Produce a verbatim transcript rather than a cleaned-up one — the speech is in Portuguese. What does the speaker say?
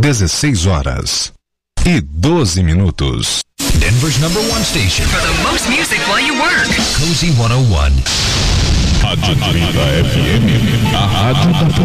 dezesseis horas e doze minutos. Denver's number one station for the most music while you work. Cozy cento e um. Rádio trinta F M, a rádio da